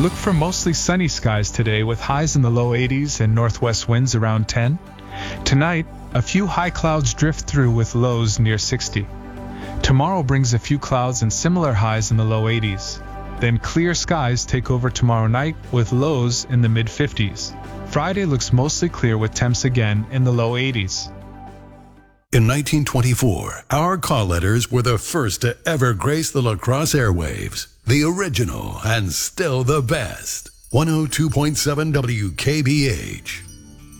Look for mostly sunny skies today with highs in the low 80s and northwest winds around 10. Tonight, a few high clouds drift through with lows near 60. Tomorrow brings a few clouds and similar highs in the low 80s. Then clear skies take over tomorrow night with lows in the mid-50s. Friday looks mostly clear with temps again in the low 80s. In 1924, our call letters were the first to ever grace the La Crosse airwaves. The original and still the best. 102.7 WKBH.